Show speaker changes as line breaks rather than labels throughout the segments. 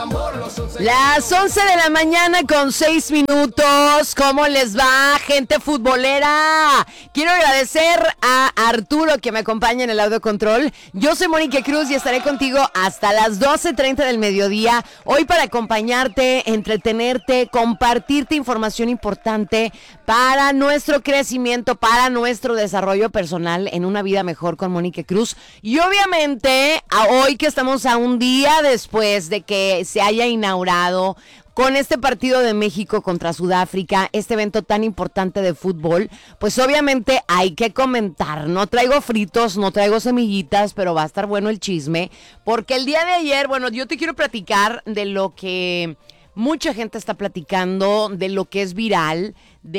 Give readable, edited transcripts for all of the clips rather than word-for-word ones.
Las 11 de la mañana con 6 minutos. ¿Cómo les va, gente futbolera? Quiero agradecer a Arturo que me acompaña en el audio control. Yo soy Mónica Cruz y estaré contigo hasta las 12:30 del mediodía. Hoy para acompañarte, entretenerte, compartirte información importante para nuestro crecimiento, para nuestro desarrollo personal en una vida mejor con Mónica Cruz. Y obviamente, hoy que estamos a un día después de que se haya inaugurado con este partido de México contra Sudáfrica, este evento tan importante de fútbol, pues obviamente hay que comentar. No traigo fritos, no traigo semillitas, pero va a estar bueno el chisme, porque el día de ayer, bueno, yo te quiero platicar de lo que mucha gente está platicando, de lo que es viral,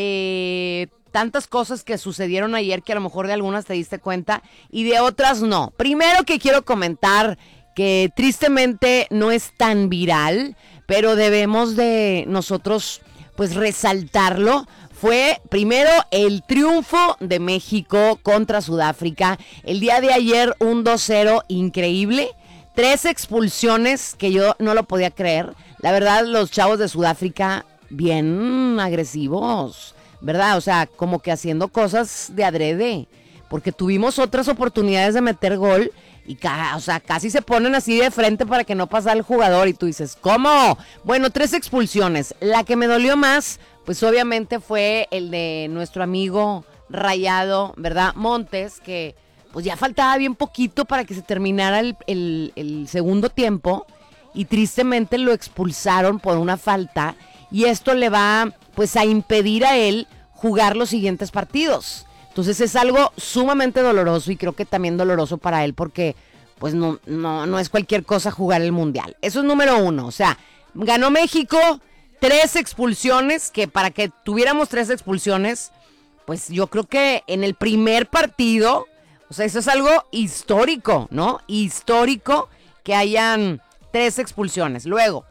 de tantas cosas que sucedieron ayer que a lo mejor de algunas te diste cuenta y de otras no. Primero que quiero comentar que tristemente no es tan viral, pero debemos de nosotros pues resaltarlo. Fue primero el triunfo de México contra Sudáfrica. El día de ayer un 2-0 increíble. 3 expulsiones que yo no lo podía creer. La verdad, los chavos de Sudáfrica bien agresivos, ¿verdad? O sea, como que haciendo cosas de adrede. Porque tuvimos otras oportunidades de meter gol y casi se ponen así de frente para que no pase el jugador y tú dices, ¿cómo? Bueno, 3 expulsiones. La que me dolió más, pues obviamente fue el de nuestro amigo Rayado, ¿verdad? Montes, que pues ya faltaba bien poquito para que se terminara el segundo tiempo y tristemente lo expulsaron por una falta y esto le va pues a impedir a él jugar los siguientes partidos. Entonces es algo sumamente doloroso y creo que también doloroso para él porque pues no es cualquier cosa jugar el Mundial. Eso es número 1, o sea, ganó México, 3 expulsiones, que para que tuviéramos 3 expulsiones, pues yo creo que en el primer partido, o sea, eso es algo histórico, ¿no? Histórico que hayan 3 expulsiones. Luego,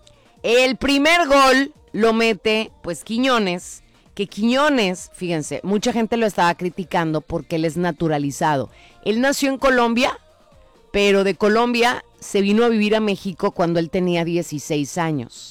el primer gol lo mete pues Quiñones, que Quiñones, fíjense, mucha gente lo estaba criticando porque él es naturalizado. Él nació en Colombia, pero de Colombia se vino a vivir a México cuando él tenía 16 años.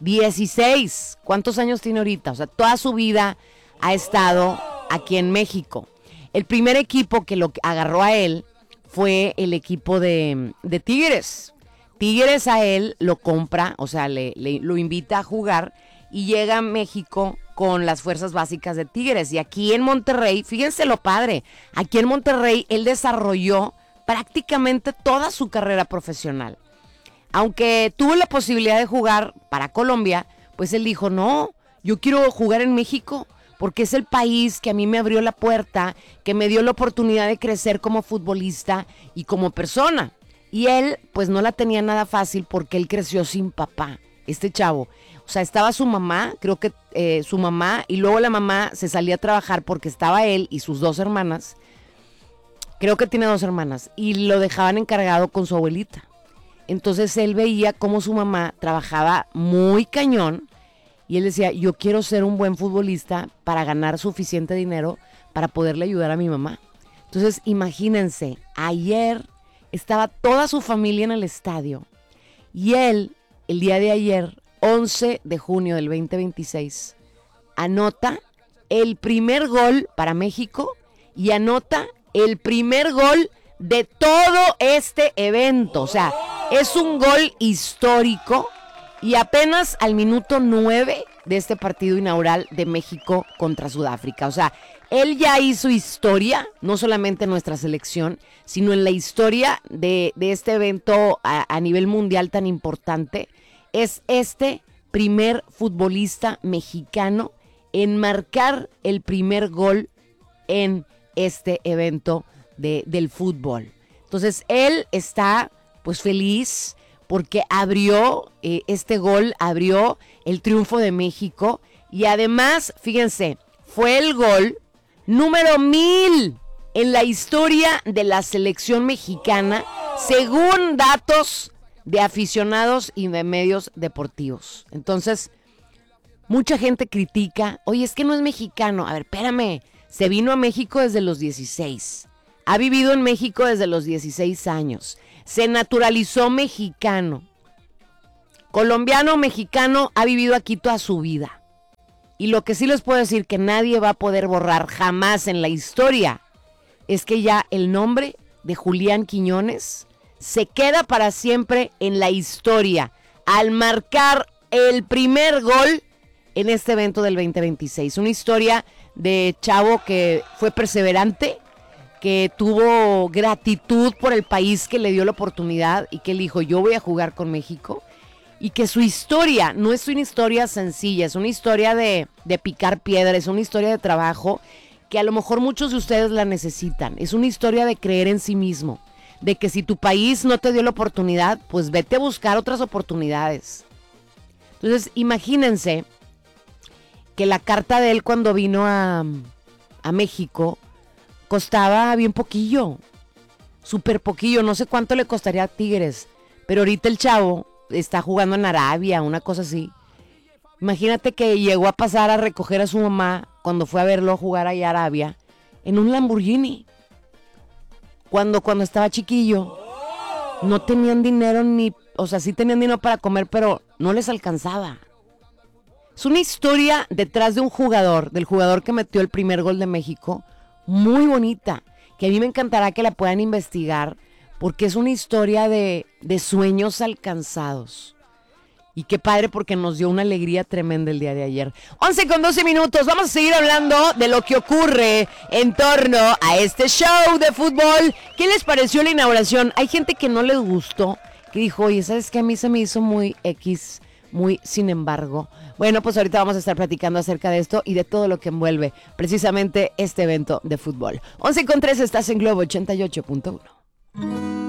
16, ¿cuántos años tiene ahorita? O sea, toda su vida ha estado aquí en México. El primer equipo que lo agarró a él fue el equipo de Tigres. Tigres a él lo compra, o sea, lo invita a jugar y llega a México con las fuerzas básicas de Tigres. Y aquí en Monterrey, fíjense lo padre, aquí en Monterrey él desarrolló prácticamente toda su carrera profesional. Aunque tuvo la posibilidad de jugar para Colombia, pues él dijo, no, yo quiero jugar en México, porque es el país que a mí me abrió la puerta, que me dio la oportunidad de crecer como futbolista y como persona. Y él, pues no la tenía nada fácil porque él creció sin papá, este chavo. O sea, estaba su mamá, creo que su mamá, y luego la mamá se salía a trabajar porque estaba él y sus 2 hermanas. Creo que tiene 2 hermanas, y lo dejaban encargado con su abuelita. Entonces él veía cómo su mamá trabajaba muy cañón, y él decía, yo quiero ser un buen futbolista para ganar suficiente dinero para poderle ayudar a mi mamá. Entonces, imagínense, ayer estaba toda su familia en el estadio, y él, el día de ayer, 11 de junio del 2026, anota el primer gol para México y anota el primer gol de todo este evento. O sea, es un gol histórico y apenas al minuto 9 de este partido inaugural de México contra Sudáfrica. O sea, él ya hizo historia, no solamente en nuestra selección, sino en la historia de este evento a nivel mundial tan importante. Es este primer futbolista mexicano en marcar el primer gol en este evento del fútbol. Entonces él está pues feliz porque abrió este gol, abrió el triunfo de México y además, fíjense, fue el gol número 1000 en la historia de la selección mexicana, según datos de aficionados y de medios deportivos. Entonces, mucha gente critica, oye, es que no es mexicano. A ver, espérame, se vino a México desde los 16, ha vivido en México desde los 16 años, se naturalizó mexicano. colombiano, mexicano, ha vivido aquí toda su vida. Y lo que sí les puedo decir que nadie va a poder borrar jamás en la historia es que ya el nombre de Julián Quiñones se queda para siempre en la historia al marcar el primer gol en este evento del 2026. Una historia de chavo que fue perseverante, que tuvo gratitud por el país que le dio la oportunidad y que él dijo, yo voy a jugar con México. Y que su historia no es una historia sencilla, es una historia de picar piedra, es una historia de trabajo que a lo mejor muchos de ustedes la necesitan. Es una historia de creer en sí mismo, de que si tu país no te dio la oportunidad, pues vete a buscar otras oportunidades. Entonces, imagínense que la carta de él cuando vino a México costaba bien poquillo, súper poquillo, no sé cuánto le costaría a Tigres, pero ahorita el chavo está jugando en Arabia, una cosa así. Imagínate que llegó a pasar a recoger a su mamá cuando fue a verlo jugar allá a Arabia en un Lamborghini. Cuando estaba chiquillo, no tenían dinero ni, o sea, sí tenían dinero para comer, pero no les alcanzaba. Es una historia detrás de un jugador, del jugador que metió el primer gol de México, muy bonita, que a mí me encantará que la puedan investigar, porque es una historia de sueños alcanzados. Y qué padre porque nos dio una alegría tremenda el día de ayer. 11:12. Vamos a seguir hablando de lo que ocurre en torno a este show de fútbol. ¿Qué les pareció la inauguración? Hay gente que no les gustó, que dijo, oye, ¿sabes qué? A mí se me hizo muy X, muy sin embargo. Bueno, pues ahorita vamos a estar platicando acerca de esto y de todo lo que envuelve precisamente este evento de fútbol. 11:13, estás en Globo 88.1.